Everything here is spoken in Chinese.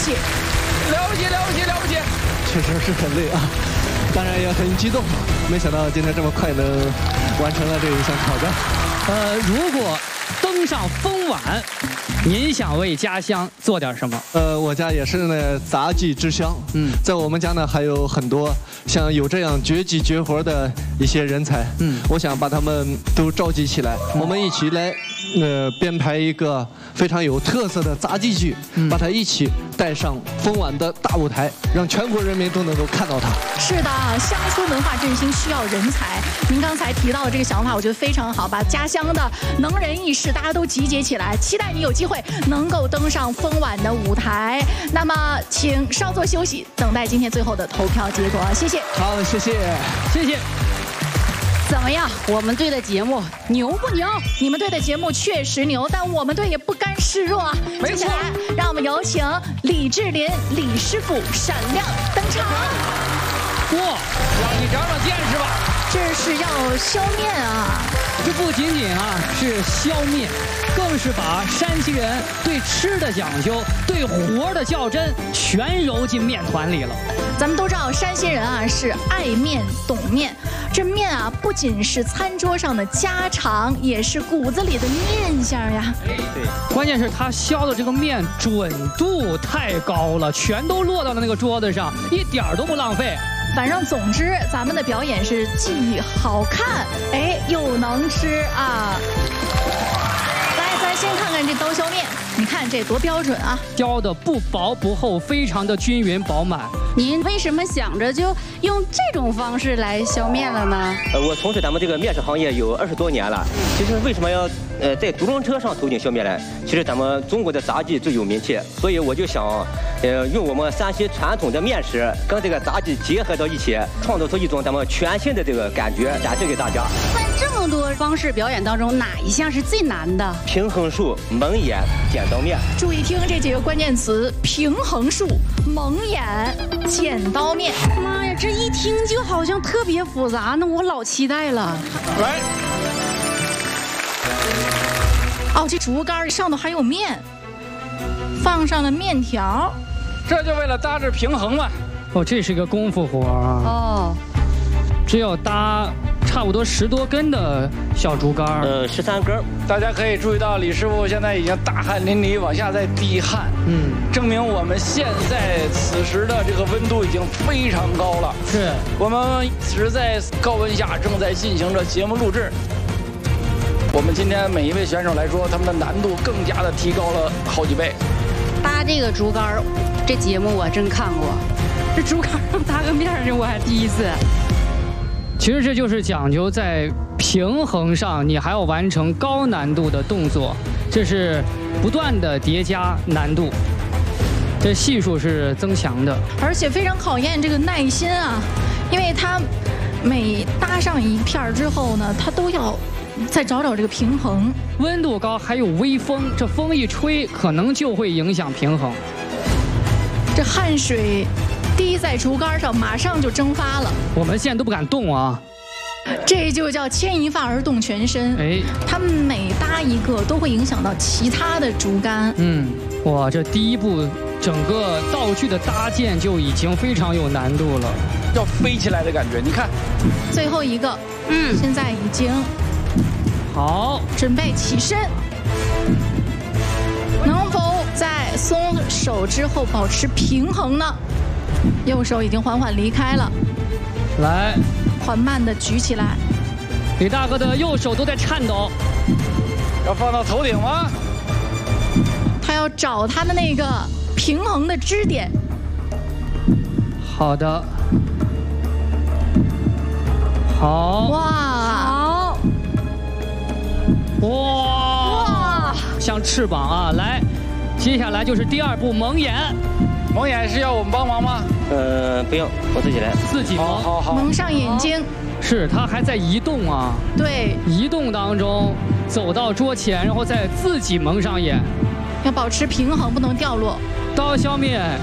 解， 了不起，了不起，了不起！ 确实是很累啊，当然也很激动，没想到今天这么快能完成了这一项挑战。 如果登上风碗，您想为家乡做点什么？ 我家也是呢杂技之乡，在我们家呢还有很多像有这样绝技绝活的一些人才，我想把他们都召集起来，我们一起来，编排一个非常有特色的杂技剧，把它一起带上风碗的大舞台，让全国人民都能够看到它。 是的，乡村文化振兴需要人才。您刚才提到的这个想法，我觉得非常好，把家乡的能人异士大家都集结起来，期待你有机会能够登上风碗的舞台。那么，请稍作休息，等待今天最后的投票结果。谢谢。 好，谢谢， 谢谢。 怎么样？我们队的节目牛不牛？ 你们队的节目确实牛，但我们队也不甘示弱啊！接下来，让我们有请李志林李师傅闪亮登场。 哇，让你长长见识吧！ 这是要消面啊！ 这不仅仅啊是消面，更是把山西人对吃的讲究、对活的较真全揉进面团里了。 咱们都知道，山西人啊是爱面懂面，这面啊不仅是餐桌上的家常，也是骨子里的面相呀。 对，关键是他削的这个面准度太高了，全都落到了那个桌子上，一点都不浪费。 反正总之，咱们的表演是既好看，哎，又能吃啊！来，咱先看看这刀削面，你看这多标准啊！ 削的不薄不厚，非常的均匀饱满。 您为什么想着就用这种方式来削面了呢？ 我从事咱们这个面食行业有20多年了。其实为什么要在独轮车上投进削面呢？其实咱们中国的杂技最有名气，所以我就想，用我们山西传统的面食跟这个杂技结合到一起，创造出一种咱们全新的这个感觉，展示给大家。 在这么多方式表演当中，哪一项是最难的？ 平衡术、蒙眼、剪刀面。 注意听这几个关键词：平衡术、蒙眼、剪刀面。 妈呀，这一听就好像特别复杂，那我老期待了。 来， 哦，这竹竿上头还有面，放上了面条， 这就为了搭着平衡嘛。 哦，这是个功夫活啊！ 哦， 这要搭差不多10多根的小竹竿 ，13根。 大家可以注意到，李师傅现在已经大汗淋漓，往下在滴汗，证明我们现在此时的这个温度已经非常高了。 是我们此时在高温下正在进行着节目录制。我们今天每一位选手来说，他们的难度更加的提高了好几倍。 搭这个竹竿，这节目我真看过，这竹竿上搭个面儿，这我还第一次。 其实这就是讲究在平衡上，你还要完成高难度的动作，这是不断的叠加难度，这系数是增强的， 而且非常考验这个耐心啊，因为它每搭上一片之后呢，它都要再找找这个平衡。 温度高还有微风，这风一吹可能就会影响平衡。 这汗水滴在竹竿上，马上就蒸发了。 我们现在都不敢动啊。 这就叫牵一发而动全身。 哎， 他们每搭一个都会影响到其他的竹竿。 哇，这第一步整个道具的搭建就已经非常有难度了， 要飞起来的感觉。你看， 最后一个，现在已经好， 准备起身。能否在松手之后保持平衡呢？右手已经缓缓离开了， 来， 缓慢地举起来。 李大哥的右手都在颤抖。 要放到头顶吗？ 他要找他的那个平衡的支点。 好的，好， 哇， 好， 哇，像翅膀啊！来，接下来就是第2步蒙眼。 蒙眼是要我们帮忙吗？ 不用，我自己来。 自己蒙。 好。 蒙上眼睛。 是，它还在移动啊。 对。 移动当中，走到桌前，然后再自己蒙上眼。 要保持平衡，不能掉落。 刀削面